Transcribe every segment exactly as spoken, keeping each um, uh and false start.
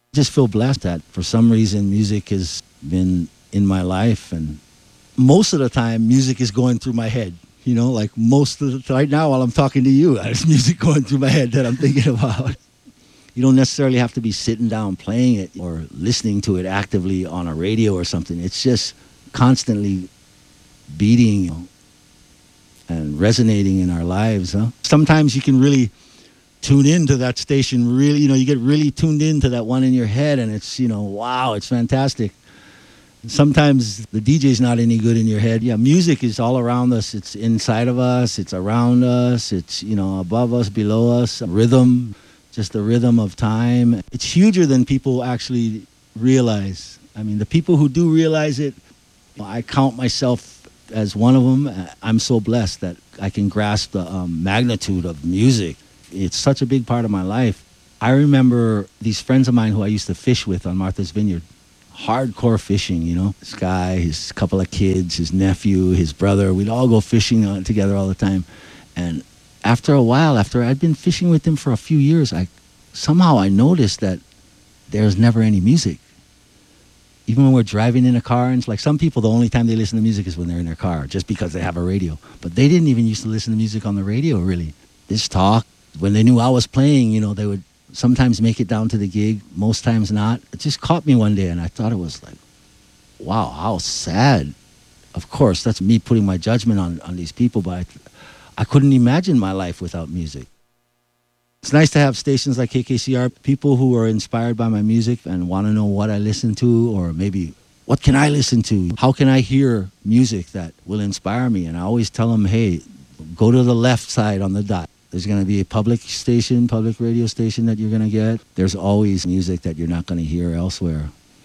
Just feel blessed that for some reason music has been in my life, and most of the time music is going through my head. You know, like most of the right now while I'm talking to you, there's music going through my head that I'm thinking about. You don't necessarily have to be sitting down playing it or listening to it actively on a radio or something. It's just constantly beating, you know, and resonating in our lives. Huh? Sometimes you can really tune into that station, really, you know, you get really tuned into that one in your head, and it's, you know, wow, it's fantastic. Sometimes the D J's not any good in your head. Yeah, music is all around us. It's inside of us. It's around us. It's, you know, above us, below us. Rhythm, just the rhythm of time. It's huger than people actually realize. I mean, the people who do realize it, I count myself as one of them. I'm so blessed that I can grasp the um, magnitude of music. It's such a big part of my life. I remember these friends of mine who I used to fish with on Martha's Vineyard. Hardcore fishing, you know. This guy, his couple of kids, his nephew, his brother, we'd all go fishing together all the time. And after a while, after I'd been fishing with them for a few years, I somehow I noticed that there's never any music. Even when we're driving in a car, and it's like some people, the only time they listen to music is when they're in their car, just because they have a radio. But they didn't even used to listen to music on the radio, really. This talk, when they knew I was playing, you know, they would sometimes make it down to the gig, most times not. It just caught me one day, and I thought it was like, wow, how sad. Of course, that's me putting my judgment on, on these people, but I, I couldn't imagine my life without music. It's nice to have stations like K K C R, people who are inspired by my music and want to know what I listen to, or maybe what can I listen to? How can I hear music that will inspire me? And I always tell them, hey, go to the left side on the dot. There's going to be a public station, public radio station that you're going to get. There's always music that you're not going to hear elsewhere.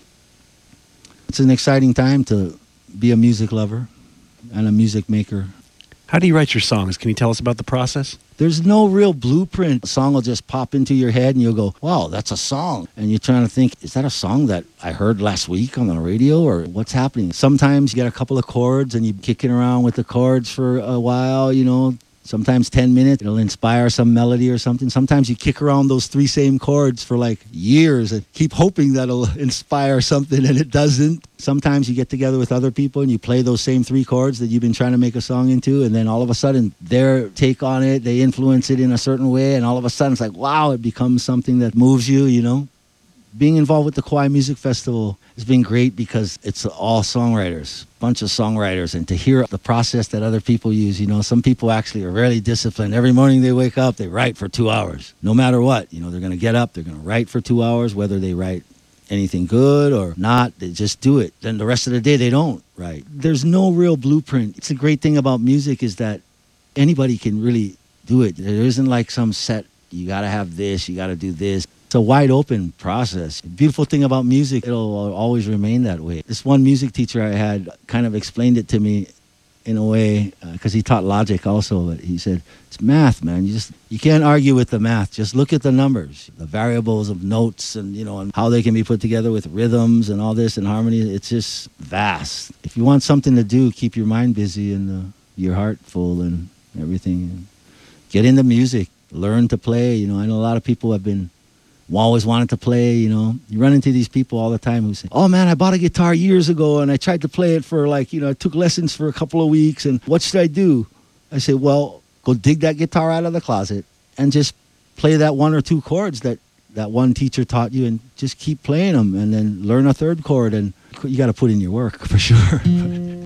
It's an exciting time to be a music lover and a music maker. How do you write your songs? Can you tell us about the process? There's no real blueprint. A song will just pop into your head and you'll go, wow, that's a song. And you're trying to think, is that a song that I heard last week on the radio, or what's happening? Sometimes you get a couple of chords and you're kicking around with the chords for a while, you know. Sometimes ten minutes, it'll inspire some melody or something. Sometimes you kick around those three same chords for like years and keep hoping that it'll inspire something, and it doesn't. Sometimes you get together with other people and you play those same three chords that you've been trying to make a song into, and then all of a sudden their take on it, they influence it in a certain way, and all of a sudden it's like, wow, it becomes something that moves you, you know. Being involved with the Kauai Music Festival has been great because it's all songwriters, bunch of songwriters, and to hear the process that other people use, you know, some people actually are really disciplined. Every morning they wake up, they write for two hours, no matter what. You know, they're going to get up, they're going to write for two hours, whether they write anything good or not, they just do it. Then the rest of the day they don't write. There's no real blueprint. It's a great thing about music is that anybody can really do it. There isn't like some set, you got to have this, you got to do this. It's a wide open process. The beautiful thing about music, it'll always remain that way. This one music teacher I had kind of explained it to me in a way, because uh, he taught logic also, but he said, it's math, man. You just you can't argue with the math. Just look at the numbers, the variables of notes, and you know, and how they can be put together with rhythms and all this and harmony. It's just vast. If you want something to do, keep your mind busy and uh, your heart full and everything. Get into music. Learn to play. You know, I know a lot of people have been always wanted to play, you know. You run into these people all the time who say, oh man, I bought a guitar years ago and I tried to play it for like, you know, I took lessons for a couple of weeks and what should I do? I say, well, go dig that guitar out of the closet and just play that one or two chords that that one teacher taught you, and just keep playing them, and then learn a third chord, and you got to put in your work for sure.